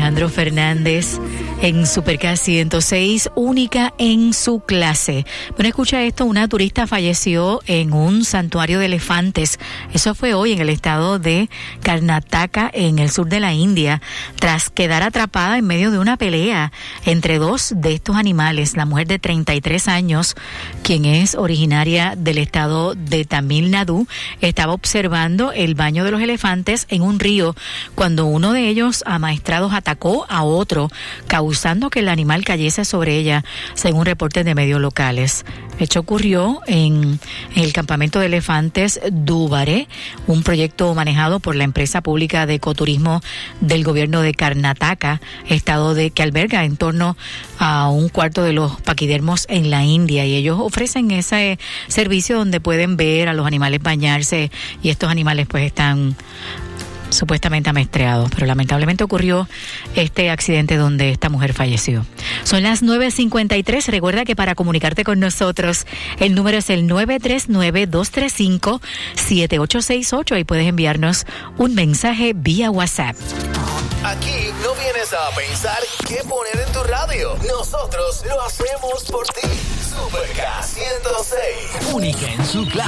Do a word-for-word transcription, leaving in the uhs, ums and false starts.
Alejandro Fernández en Super K ciento seis, única en su clase. Bueno, escucha esto, una turista falleció en un santuario de elefantes. Eso fue hoy en el estado de Karnataka, en el sur de la India, tras quedar atrapada en medio de una pelea entre dos de estos animales. La mujer de treinta y tres años, quien es originaria del estado de Tamil Nadu, estaba observando el baño de los elefantes en un río cuando uno de ellos, amaestrados, atacó a otro, causando que el animal cayese sobre ella, según reportes de medios locales. El hecho ocurrió en, en el campamento de elefantes Dubare, un proyecto manejado por la empresa pública de ecoturismo del gobierno de Karnataka, estado de que alberga en torno a un cuarto de los paquidermos en la India, y ellos ofrecen ese servicio donde pueden ver a los animales bañarse, y estos animales pues están supuestamente amaestreados, pero lamentablemente ocurrió este accidente donde esta mujer falleció. Son las nueve cincuenta y tres. Recuerda que para comunicarte con nosotros el número es el nueve tres nueve, dos tres cinco, siete ocho seis ocho y puedes enviarnos un mensaje vía WhatsApp. Aquí no vienes a pensar qué poner en tu radio. Nosotros lo hacemos por ti. Super K ciento seis, única en su clase.